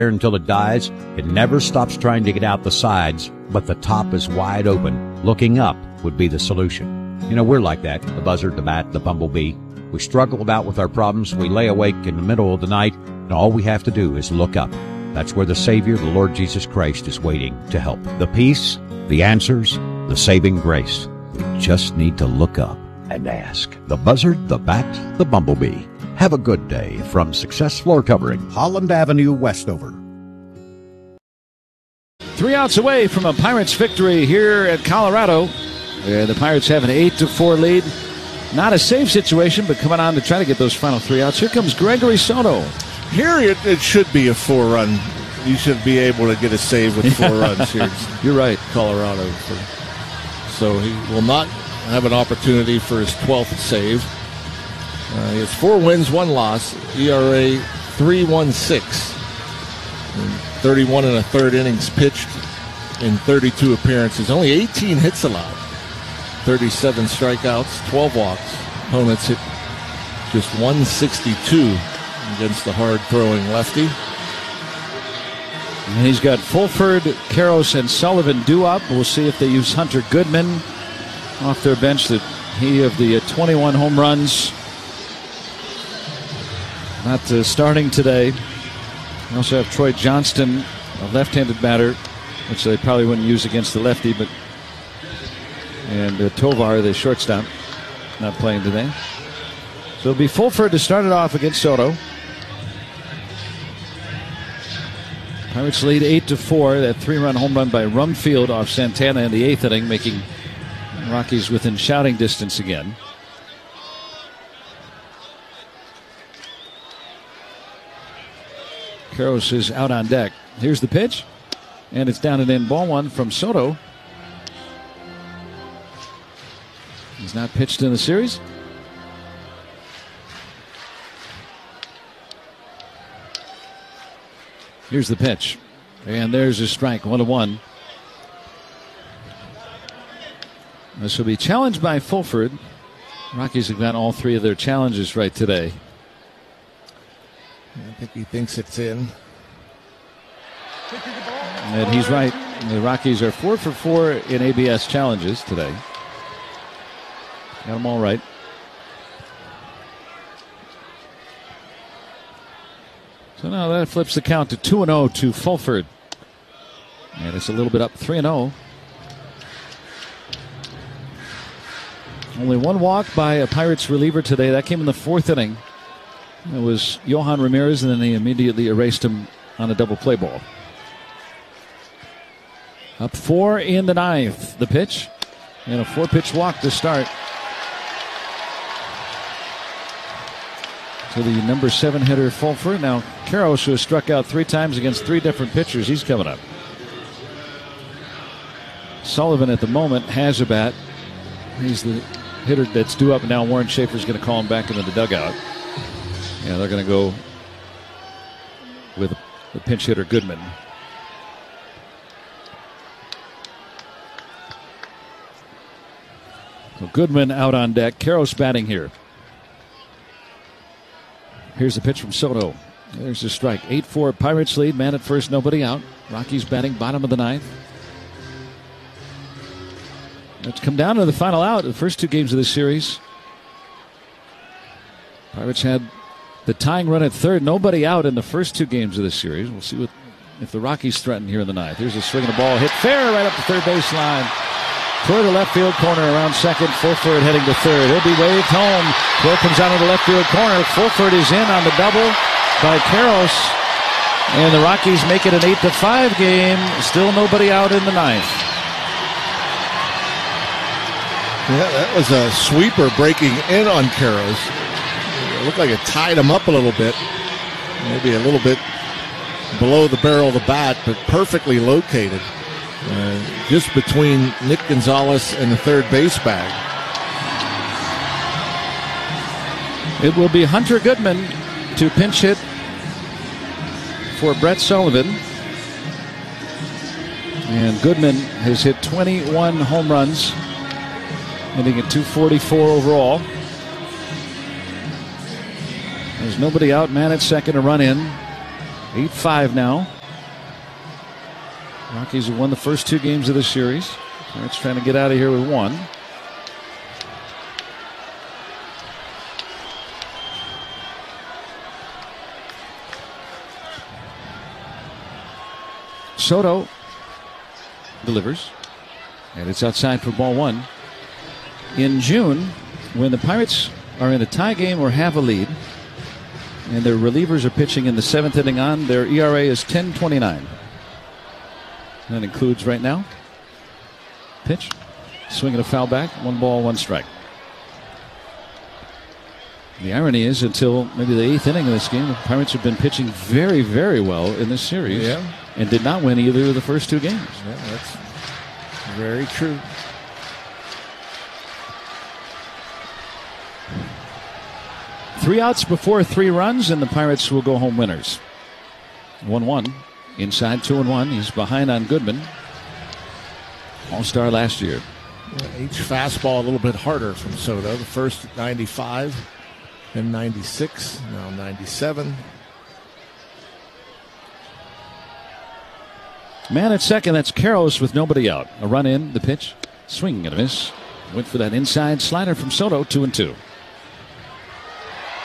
until it dies. It never stops trying to get out the sides, but the top is wide open. Looking up would be the solution. You know, we're like that. The buzzard, the bat, the bumblebee. We struggle about with our problems. We lay awake in the middle of the night, and all we have to do is look up. That's where the Savior, the Lord Jesus Christ, is waiting to help. The peace, the answers, the saving grace. We just need to look up and ask. The buzzard, the bat, the bumblebee. Have a good day from Success Floor Covering, Holland Avenue, Westover. 3 outs away from a Pirates victory here at Colorado. The Pirates have an 8-4 lead. Not a safe situation, but coming on to try to get those final 3 outs. Here comes Gregory Soto. Here it should be a 4-run. You should be able to get a save with 4 runs here. You're right. Colorado. So he will not have an opportunity for his 12th save. He has 4 wins, 1 loss, ERA 3.16. 31 and a third innings pitched in 32 appearances. Only 18 hits allowed. 37 strikeouts, 12 walks. Opponents hit just 162 against the hard-throwing lefty. And he's got Fulford, Karros, and Sullivan due up. We'll see if they use Hunter Goodman off their bench. That he of the 21 home runs not starting today. We also have Troy Johnston, a left-handed batter, which they probably wouldn't use against the lefty, but and Tovar, the shortstop, not playing today. So it'll be Fulford to start it off against Soto. Pirates lead 8-4. That 3-run home run by Rumfield off Santana in the 8th inning, making Rockies within shouting distance again. Karros is out on deck. Here's the pitch, and it's down and in. Ball 1 from Soto. He's not pitched in the series. Here's the pitch, and there's a strike. 1-1. This will be challenged by Fulford. Rockies have got all 3 of their challenges right today. I think he thinks it's in. And he's right. The Rockies are 4 for 4 in ABS challenges today. Got them all right. So now that flips the count to 2-0 to Fulford. And it's a little bit up 3-0. Only 1 walk by a Pirates reliever today. That came in the 4th inning. It was Johan Ramirez, and then they immediately erased him on a double play ball. Up 4 in the 9th. The pitch, and a 4-pitch walk to start. To the number 7 hitter, Fulford. Now, Karros, who has struck out 3 times against 3 different pitchers, he's coming up. Sullivan at the moment has a bat. He's the hitter that's due up. Now Warren Schaefer's going to call him back into the dugout. Yeah, they're going to go with the pinch hitter, Goodman. So Goodman out on deck. Karros batting here. Here's the pitch from Soto. There's the strike. 8-4 Pirates lead. Man at first, nobody out. Rockies batting bottom of the 9th. Let's come down to the final out. The first 2 games of this series. Pirates had the tying run at third. Nobody out in the first 2 games of this series. We'll see if the Rockies threaten here in the 9th. Here's a swing of the ball. Hit fair right up the third baseline. Toward the left field corner around second. Fulford heading to third. He'll be waved home. Throw comes out of the left field corner. Fulford is in on the double by Karros. And the Rockies make it an 8-5 game. Still nobody out in the 9th. Yeah, that was a sweeper breaking in on Karros. It looked like it tied him up a little bit. Maybe a little bit below the barrel of the bat, but perfectly located. Just between Nick Gonzalez and the third base bag. It will be Hunter Goodman to pinch hit for Brett Sullivan. And Goodman has hit 21 home runs, hitting at 244 overall. There's nobody out. Man at second, a run in. 8-5 now. Rockies have won the first 2 games of the series. Pirates trying to get out of here with 1. Soto delivers, and it's outside for ball 1. In June, when the Pirates are in a tie game or have a lead, and their relievers are pitching in the 7th inning on, their ERA is 10.29. That includes right now. Pitch, swinging a foul back, 1 ball, 1 strike. The irony is, until maybe the 8th inning of this game, the Pirates have been pitching very, very well in this series, and did not win either of the first 2 games. Yeah, that's very true. Three outs before 3 runs, and the Pirates will go home winners. 1-1. Inside 2-1. He's behind on Goodman. All-star last year. Each fastball a little bit harder from Soto. The first at 95, then 96, now 97. Man at second, that's Karros with nobody out. A run in, the pitch, swing and a miss. Went for that inside slider from Soto, 2-2.